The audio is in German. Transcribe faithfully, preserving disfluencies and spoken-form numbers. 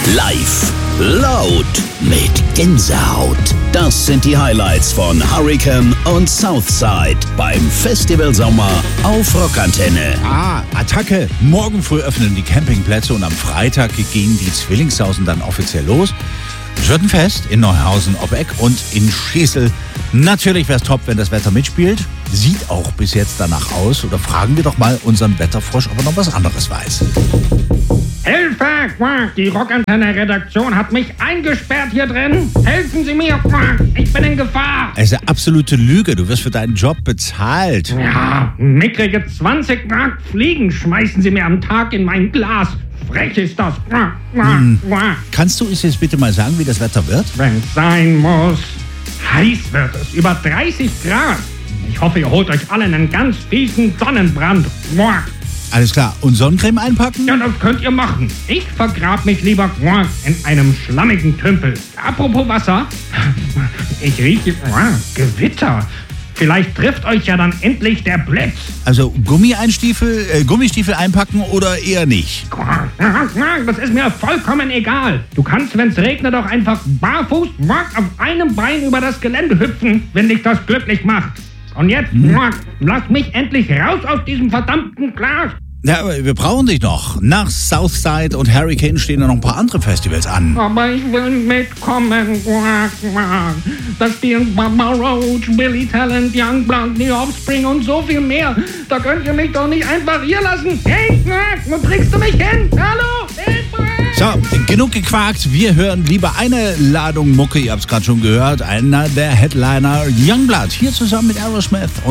Live, laut, mit Gänsehaut. Das sind die Highlights von Hurricane und Southside beim Festival Sommer auf Rockantenne. Ah, Attacke! Morgen früh öffnen die Campingplätze und am Freitag gehen die Zwillingshausen dann offiziell los. Es wird ein Fest in Neuhausen, Obbeck und in Schesel. Natürlich wäre es top, wenn das Wetter mitspielt. Sieht auch bis jetzt danach aus. Oder fragen wir doch mal unseren Wetterfrosch, ob er noch was anderes weiß. Hilfe! Die Rockantenne-Redaktion hat mich eingesperrt hier drin. Helfen Sie mir! Ich bin in Gefahr! Es ist eine absolute Lüge. Du wirst für deinen Job bezahlt. Ja, mickrige zwanzig Mark Fliegen schmeißen Sie mir am Tag in mein Glas. Frech ist das. Hm. Kannst du uns jetzt bitte mal sagen, wie das Wetter wird? Wenn es sein muss. Heiß wird es. Über dreißig Grad. Ich hoffe, ihr holt euch alle einen ganz fiesen Sonnenbrand. Alles klar. Und Sonnencreme einpacken? Ja, das könnt ihr machen. Ich vergrab mich lieber in einem schlammigen Tümpel. Apropos Wasser. Ich rieche Gewitter. Vielleicht trifft euch ja dann endlich der Blitz. Also Gummieinstiefel, äh, Gummistiefel einpacken oder eher nicht? Das ist mir vollkommen egal. Du kannst, wenn es regnet, auch einfach barfuß auf einem Bein über das Gelände hüpfen, wenn dich das glücklich macht. Und jetzt, hm. lass mich endlich raus aus diesem verdammten Glas. Ja, aber wir brauchen dich noch. Nach Southside und Hurricane stehen da noch ein paar andere Festivals an. Aber ich will mitkommen. Da spielen Baba Roach, Billy Talent, Youngblood, The Offspring und so viel mehr. Da könnt ihr mich doch nicht einfach hier lassen. Hey, wo bringst du mich hin? Hallo? So, genug gequakt. Wir hören lieber eine Ladung Mucke. Ihr habt es gerade schon gehört. Einer der Headliner, Youngblood. Hier zusammen mit Aerosmith.